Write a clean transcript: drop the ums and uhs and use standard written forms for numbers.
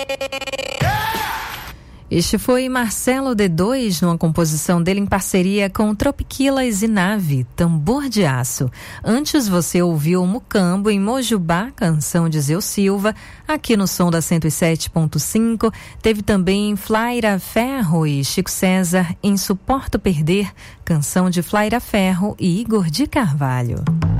Este foi Marcelo D2, numa composição dele em parceria com Tropiquilas e Nave, Tambor de Aço. Antes você ouviu Mucambo em Mojubá, canção de Zeu Silva, aqui no som da 107.5. Teve também Flaira Ferro e Chico César em Suporto Perder, canção de Flaira Ferro e Igor de Carvalho.